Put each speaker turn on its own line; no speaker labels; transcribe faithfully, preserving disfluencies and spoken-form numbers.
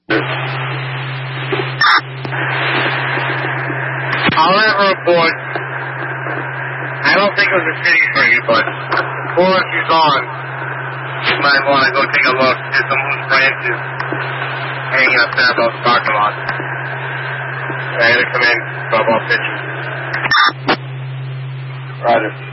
However, report. I don't think it was a city tree, but before she's on, you might want to go take a look. There's some loose branches hanging up there about the parking lot. I had to come in, drop off pictures. Roger.